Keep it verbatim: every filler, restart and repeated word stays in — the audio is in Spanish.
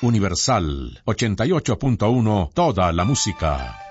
Universal ochenta y ocho punto uno, toda la música.